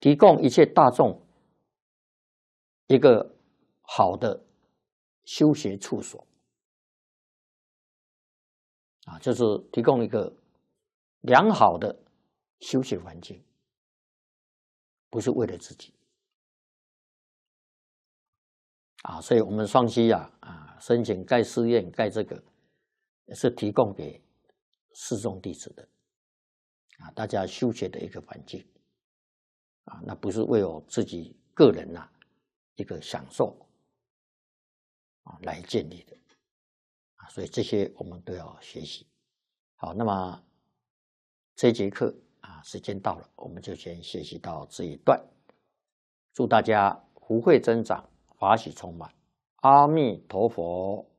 提供一切大众一个好的修学处所啊，就是提供一个良好的修学环境，不是为了自己啊。所以我们双溪申请盖寺院，盖这个也是提供给寺众弟子的啊，大家修学的一个环境啊，那不是为我自己个人一个享受来建立的啊，所以这些我们都要学习。好，那么这节课时间到了，我们就先学习到这一段。祝大家福慧增长，法喜充满。阿弥陀佛。